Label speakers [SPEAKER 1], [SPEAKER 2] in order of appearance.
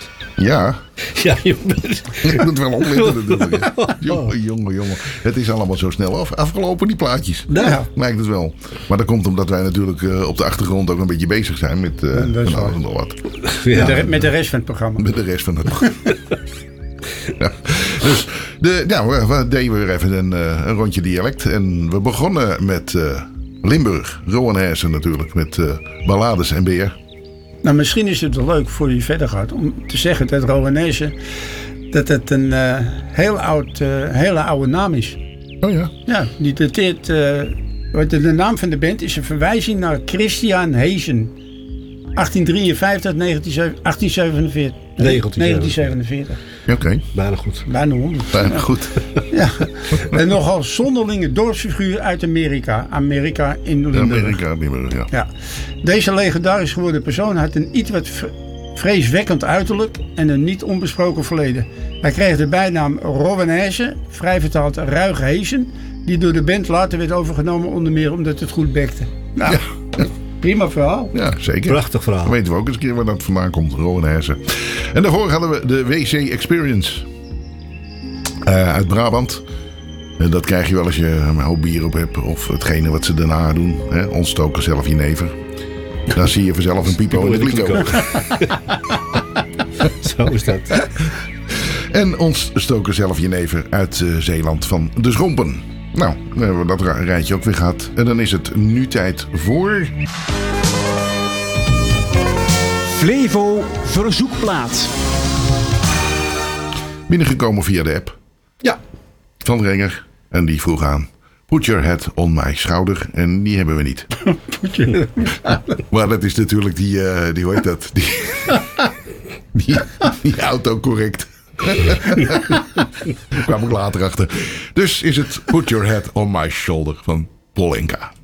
[SPEAKER 1] Ja.
[SPEAKER 2] Ja, je bent...
[SPEAKER 1] Ik moet wel opletten natuurlijk. Jongen. Het is allemaal zo snel afgelopen, die plaatjes.
[SPEAKER 2] Ja.
[SPEAKER 1] Lijkt het wel. Maar dat komt omdat wij natuurlijk op de achtergrond ook een beetje bezig zijn met van alles en nog wat.
[SPEAKER 3] Ja. Met de rest van het programma.
[SPEAKER 1] Met de rest van het programma. Ja. Dus we deden weer even een rondje dialect. En we begonnen met Limburg. Rowan Hersen natuurlijk. Met ballades en beer.
[SPEAKER 3] Nou, misschien is het wel leuk voor je verder gaat om te zeggen dat Rowanese dat het een hele oude naam is.
[SPEAKER 1] Oh ja?
[SPEAKER 3] Ja, die dateert. De naam van de band is een verwijzing naar Christian Heesen. 1853, 1847. 1947.
[SPEAKER 1] Oké.
[SPEAKER 2] Bijna goed.
[SPEAKER 3] Bijna 100.
[SPEAKER 1] Bijna goed.
[SPEAKER 3] Ja. Een nogal zonderlinge dorpsfiguur uit Amerika. Amerika in Limburg.
[SPEAKER 1] Amerika, Limburg, ja.
[SPEAKER 3] Ja. Deze legendarisch geworden persoon had een iets wat vreeswekkend uiterlijk en een niet onbesproken verleden. Hij kreeg de bijnaam Rowanese, vrij vertaald Ruige Heesen, die door de band later werd overgenomen onder meer omdat het goed bekte. Nou,
[SPEAKER 1] Ja.
[SPEAKER 3] prima verhaal.
[SPEAKER 1] Ja, zeker.
[SPEAKER 2] Prachtig verhaal.
[SPEAKER 1] Dan weten we ook eens een keer waar dat vandaan komt. Rowan Hersen. En daarvoor hadden we de WC Experience. Uit Brabant. En dat krijg je wel als je een hoop bier op hebt. Of hetgene wat ze daarna doen. Hè? Ontstoken zelf jenever. Dan zie je vanzelf een pipo in de kliko.
[SPEAKER 2] Zo is dat.
[SPEAKER 1] En ontstoken zelf jenever uit Zeeland van de Schompen. Nou, dan hebben we dat rijtje ook weer gehad. En dan is het nu tijd voor...
[SPEAKER 4] Flevo Verzoekplaat.
[SPEAKER 1] Binnengekomen via de app.
[SPEAKER 2] Ja.
[SPEAKER 1] Van Renger. En die vroeg aan... Put your head on my schouder. En die hebben we niet. Maar dat is natuurlijk die hoe heet dat? Die autocorrect. Daar kwam ik later achter. Dus is het Put your head on my shoulder van Polenka.